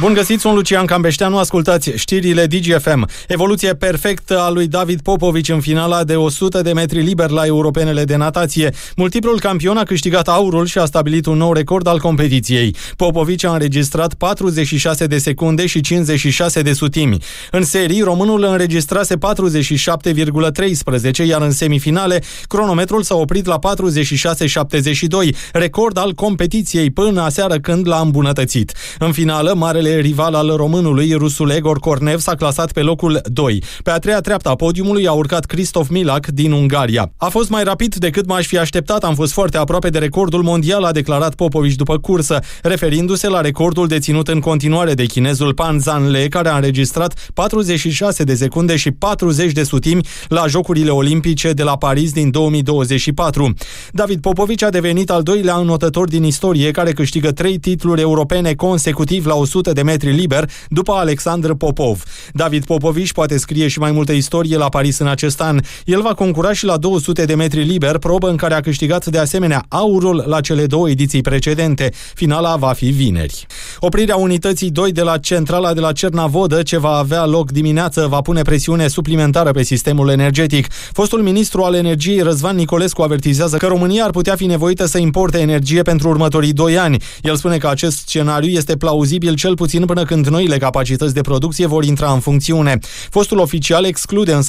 Bun găsit, sunt Lucian Cambeșteanu, ascultați știrile DGFM. Evoluție perfectă a lui David Popovici în finala de 100 de metri liber la europenele de natație. Multiplul campion a câștigat aurul și a stabilit un nou record al competiției. Popovici a înregistrat 46 de secunde și 56 de sutimi. În serii, românul înregistrase 47,13, iar în semifinale, cronometrul s-a oprit la 46,72, record al competiției până aseară când l-a îmbunătățit. În finală, marele rival al românului, rusul Egor Cornev, s-a clasat pe locul 2. Pe a treia treaptă a podiumului a urcat Christoph Milak din Ungaria. A fost mai rapid decât m-aș fi așteptat, am fost foarte aproape de recordul mondial, a declarat Popovici după cursă, referindu-se la recordul deținut în continuare de chinezul Pan Zanle, care a înregistrat 46 de secunde și 40 de sutimi la Jocurile Olimpice de la Paris din 2024. David Popovici a devenit al doilea înotător din istorie care câștigă 3 titluri europene consecutiv la 100 de metri liber, după Alexandr Popov. David Popovici poate scrie și mai multă istorie la Paris în acest an. El va concura și la 200 de metri liber, probă în care a câștigat de asemenea aurul la cele 2 ediții precedente. Finala va fi vineri. Oprirea unității 2 de la centrala de la Cernavodă, ce va avea loc dimineață, va pune presiune suplimentară pe sistemul energetic. Fostul ministru al energiei Răzvan Nicolescu avertizează că România ar putea fi nevoită să importe energie pentru următorii 2 ani. El spune că acest scenariu este plauzibil cel puțin până când noile capacități de producție vor intra în funcțiune. Fostul oficial exclude însă